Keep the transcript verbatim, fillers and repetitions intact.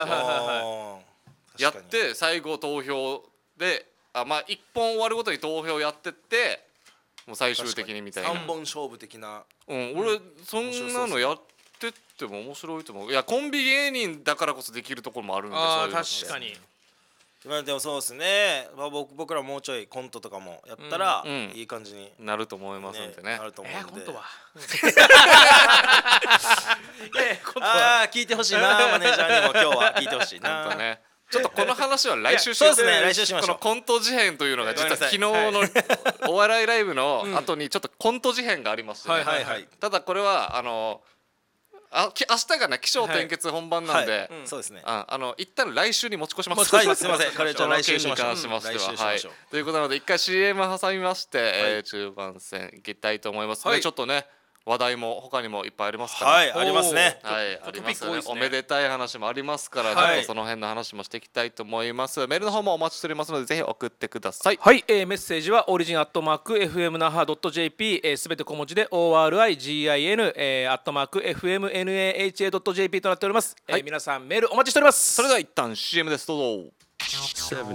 やって最後投票で、あまあいっぽん終わるごとに投票やってってもう最終的にみたいなさんぼん勝負的な。 うん、俺そんなのやってっても面白いと思う。いやコンビ芸人だからこそできるところもあるんで。 ああ確かに。 まあでもそうですね、まあ、僕, 僕らもうちょいコントとかもやったら、 うんいい感じになると思いますんでね。 なると思うんで。 えー、コントはああ聞いてほしいなマネージャーにも今日は聞いてほしいな。 本当ね。ちょっとこの話は来週しよう。 そうですね、来週しましょう。 このコント事変というのが実は昨日のお笑いライブの後にちょっとコント事変がありましてね。ただこれはあのあ明日がね起承転結本番なんで、 そうですね。 ああの一旦来週に持ち越します。 はい、すみません。これじゃ来週しましょう。 来週に関しましては、はい。ということなので一回 シーエム 挟みまして、え中盤戦いきたいと思いますね。ちょっとね。話題も他にもいっぱいありますから。 はいありますね。 はいありますね。おめでたい話もありますから、ちょっとその辺の話もしていきたいと思います。メールの方もお待ちしておりますのでぜひ送ってください。 はい、えー、メッセージはオリジンアットマーク エフエムナハドットジェーピー すべて小文字で オーアールアイジーアイエヌ えー、アットマーク エフエムナハドットジェーピー となっております。はい、えー、皆さんメールお待ちしております。 それでは一旦 シーエム です。どうぞ。